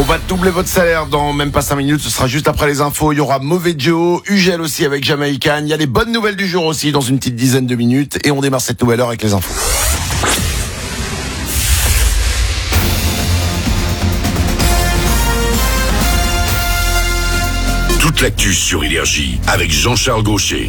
va doubler votre salaire dans même pas 5 minutes. Ce sera juste après les infos. Il y aura Mauvais Joe, Ugel aussi avec Jamaïcain. Il y a les bonnes nouvelles du jour aussi dans une petite dizaine de minutes. Et on démarre cette nouvelle heure avec les infos. Toute l'actu sur Énergie avec Jean-Charles Gaucher.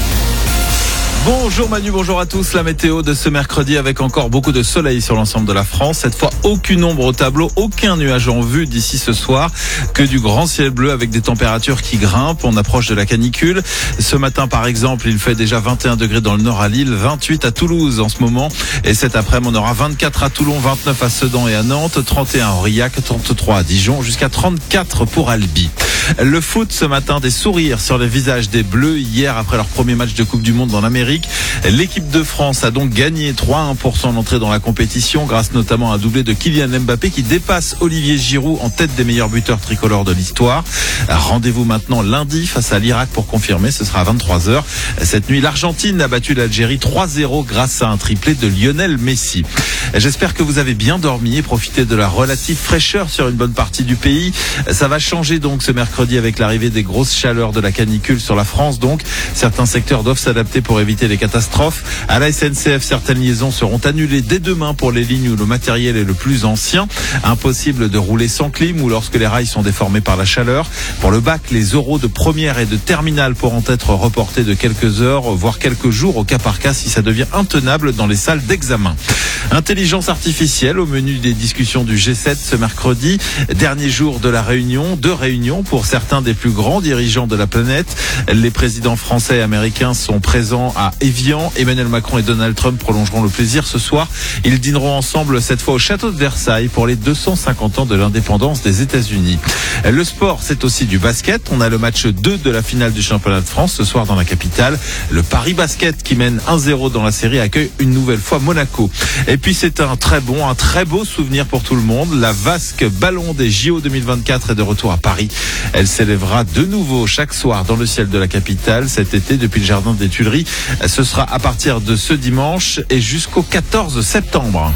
Bonjour Manu, bonjour à tous. La météo de ce mercredi avec encore beaucoup de soleil sur l'ensemble de la France. Cette fois, aucune ombre au tableau, aucun nuage en vue d'ici ce soir. Que du grand ciel bleu avec des températures qui grimpent. On approche de la canicule. Ce matin, par exemple, il fait déjà 21 degrés dans le nord à Lille, 28 à Toulouse en ce moment. Et cet après-midi, on aura 24 à Toulon, 29 à Sedan et à Nantes, 31 à Aurillac, 33 à Dijon, jusqu'à 34 pour Albi. Le foot ce matin, des sourires sur les visages des Bleus hier après leur premier match de Coupe du Monde en Amérique. L'équipe de France a donc gagné 3-1 pour son entrée dans la compétition grâce notamment à un doublé de Kylian Mbappé qui dépasse Olivier Giroud en tête des meilleurs buteurs tricolores de l'histoire. Rendez-vous maintenant lundi face à l'Irak pour confirmer, ce sera à 23h. Cette nuit, l'Argentine a battu l'Algérie 3-0 grâce à un triplé de Lionel Messi. J'espère que vous avez bien dormi et profité de la relative fraîcheur sur une bonne partie du pays. Ça va changer donc ce mercredi avec l'arrivée des grosses chaleurs de la canicule sur la France. Donc, certains secteurs doivent s'adapter pour éviter les catastrophes. À la SNCF, certaines liaisons seront annulées dès demain pour les lignes où le matériel est le plus ancien. Impossible de rouler sans clim ou lorsque les rails sont déformés par la chaleur. Pour le bac, les oraux de première et de terminale pourront être reportés de quelques heures, voire quelques jours au cas par cas si ça devient intenable dans les salles d'examen. Intelligence artificielle au menu des discussions du G7 ce mercredi. Dernier jour de la réunion, deux réunions pour certains des plus grands dirigeants de la planète. Les présidents français et américains sont présents à Évian. Emmanuel Macron et Donald Trump prolongeront le plaisir ce soir. Ils dîneront ensemble cette fois au château de Versailles pour les 250 ans de l'indépendance des États-Unis. Le sport, c'est aussi du basket. On a le match 2 de la finale du championnat de France ce soir dans la capitale. Le Paris Basket qui mène 1-0 dans la série accueille une nouvelle fois Monaco. Et puis c'est un très beau souvenir pour tout le monde. La vasque ballon des JO 2024 est de retour à Paris. Elle s'élèvera de nouveau chaque soir dans le ciel de la capitale cet été depuis le jardin des Tuileries. Ce sera à partir de ce dimanche et jusqu'au 14 septembre.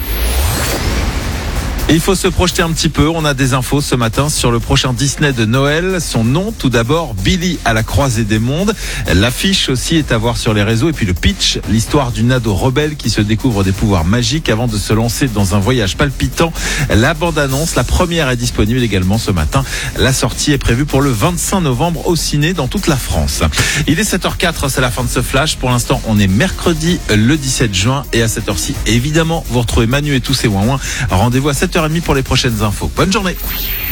Et il faut se projeter un petit peu. On a des infos ce matin sur le prochain Disney de Noël. Son nom, tout d'abord, Billy à la croisée des mondes. L'affiche aussi est à voir sur les réseaux. Et puis le pitch, l'histoire d'une ado rebelle qui se découvre des pouvoirs magiques avant de se lancer dans un voyage palpitant. La bande-annonce, la première est disponible également ce matin. La sortie est prévue pour le 25 novembre au ciné dans toute la France. Il est 7h04, c'est la fin de ce flash. Pour l'instant, on est mercredi le 17 juin. Et à cette heure-ci, évidemment, vous retrouvez Manu et tous ses ouin-ouin. Rendez-vous à 7h30 pour les prochaines infos. Bonne journée.